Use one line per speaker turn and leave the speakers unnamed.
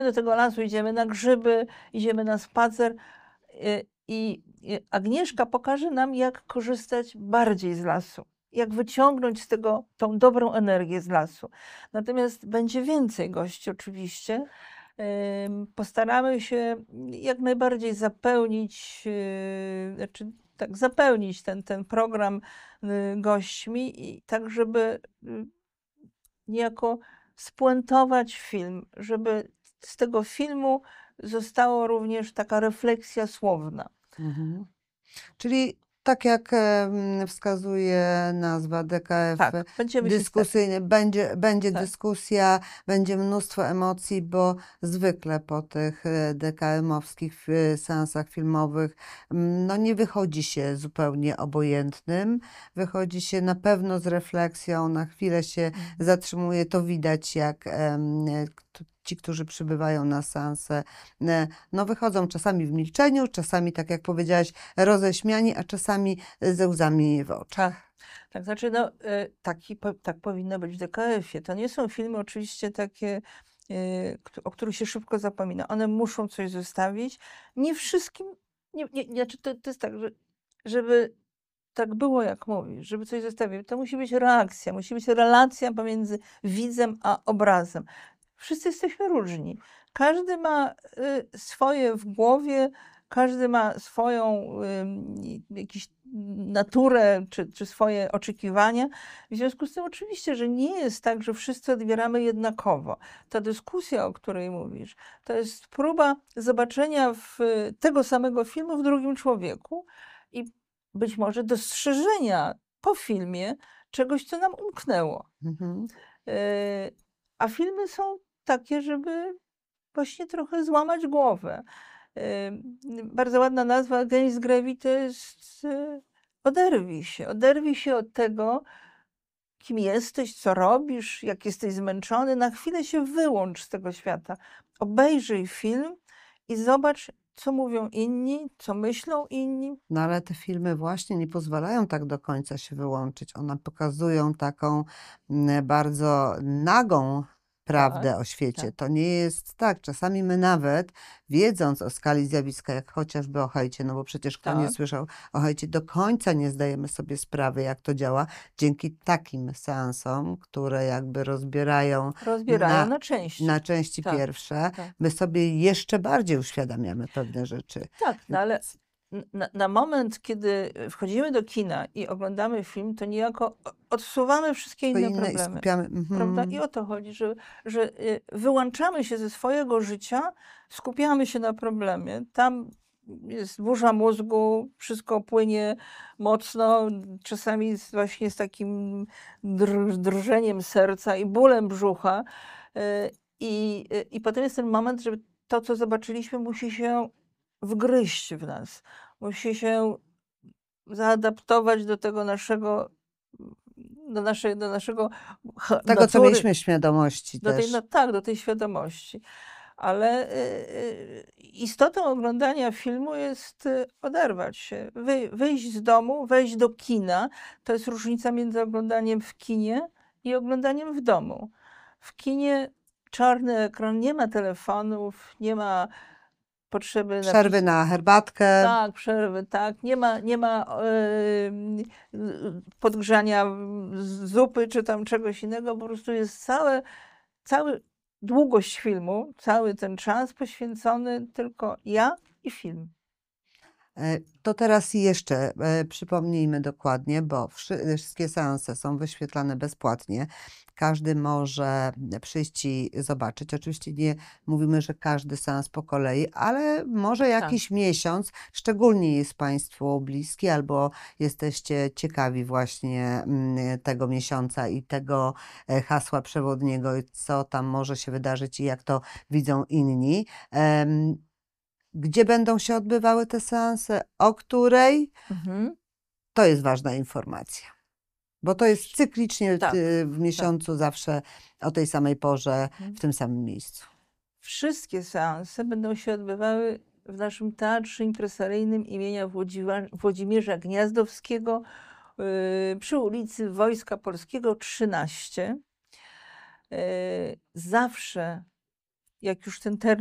do tego lasu, idziemy na grzyby, idziemy na spacer i Agnieszka pokaże nam, jak korzystać bardziej z lasu. Jak wyciągnąć z tego tą dobrą energię z lasu. Natomiast będzie więcej gości oczywiście. Postaramy się jak najbardziej zapełnić, znaczy tak, zapełnić ten program gośćmi i tak, żeby niejako spuentować film, żeby z tego filmu została również taka refleksja słowna.
Mhm. Czyli tak jak wskazuje nazwa DKF
Tak, będziemy się starać.
dyskusyjny, będzie
Tak.
dyskusja, będzie mnóstwo emocji, bo zwykle po tych DKM-owskich seansach filmowych no nie wychodzi się zupełnie obojętnym, wychodzi się na pewno z refleksją, na chwilę się zatrzymuje, to widać jak ci, którzy przybywają na seanse, no wychodzą czasami w milczeniu, czasami, tak jak powiedziałaś, roześmiani, a czasami ze łzami w oczach.
Tak, znaczy, no, tak powinno być w DKF-ie. To nie są filmy oczywiście takie, o których się szybko zapomina. One muszą coś zostawić. Nie wszystkim, znaczy to jest tak, że żeby tak było, jak mówisz, żeby coś zostawić, to musi być reakcja, musi być relacja pomiędzy widzem a obrazem. Wszyscy jesteśmy różni. Każdy ma swoje w głowie, każdy ma swoją jakąś naturę czy swoje oczekiwania. W związku z tym oczywiście, że nie jest tak, że wszyscy odbieramy jednakowo. Ta dyskusja, o której mówisz, to jest próba zobaczenia tego samego filmu w drugim człowieku i być może dostrzeżenia po filmie czegoś, co nam umknęło.
Mhm.
A filmy są takie, żeby właśnie trochę złamać głowę. Bardzo ładna nazwa Against Gravity to jest oderwij się od tego, kim jesteś, co robisz, jak jesteś zmęczony. Na chwilę się wyłącz z tego świata. Obejrzyj film i zobacz, co mówią inni, co myślą inni.
No ale te filmy właśnie nie pozwalają tak do końca się wyłączyć. One pokazują taką bardzo nagą prawdę o świecie.
tak.
To nie jest tak. Czasami my nawet, wiedząc o skali zjawiska, jak chociażby o hejcie, no bo przecież kto nie
Tak.
słyszał o hejcie, do końca nie zdajemy sobie sprawy, jak to działa. Dzięki takim seansom, które jakby rozbierają
Rozbierają na części.
na części
Tak,
pierwsze,
tak.
my sobie jeszcze bardziej uświadamiamy pewne rzeczy.
Tak, no ale na moment, kiedy wchodzimy do kina i oglądamy film, to niejako odsuwamy wszystkie
To
inne
inne i
problemy.
skupiamy.
Prawda? I o to chodzi, że wyłączamy się ze swojego życia, skupiamy się na problemie. Tam jest burza mózgu, wszystko płynie mocno, czasami właśnie z takim drżeniem serca i bólem brzucha. I potem jest ten moment, że to, co zobaczyliśmy, musi się wgryźć w nas. Musi się zaadaptować do tego naszego, do naszego
Tego, co
natury,
mieliśmy świadomości też.
tak, do tej świadomości. Ale istotą oglądania filmu jest oderwać się, wyjść z domu, wejść do kina. To jest różnica między oglądaniem w kinie i oglądaniem w domu. W kinie czarny ekran, nie ma telefonów, nie ma potrzeby
Przerwy na herbatkę.
tak, przerwy, tak. Nie ma podgrzania zupy czy tam czegoś innego. Po prostu jest cały długość filmu, cały ten czas poświęcony tylko ja i film.
To teraz jeszcze przypomnijmy dokładnie, bo wszystkie seanse są wyświetlane bezpłatnie. Każdy może przyjść i zobaczyć. Oczywiście nie mówimy, że każdy seans po kolei, ale może jakiś miesiąc, szczególnie jest Państwu bliski albo jesteście ciekawi właśnie tego miesiąca i tego hasła przewodniego, co tam może się wydarzyć i jak to widzą inni. Gdzie będą się odbywały te seanse, o której, to jest ważna informacja. Bo to jest cyklicznie w miesiącu zawsze o tej samej porze, w tym samym miejscu.
Wszystkie seanse będą się odbywały w naszym Teatrze Impresaryjnym imienia Włodzimierza Gniazdowskiego przy ulicy Wojska Polskiego 13. Zawsze jak już ten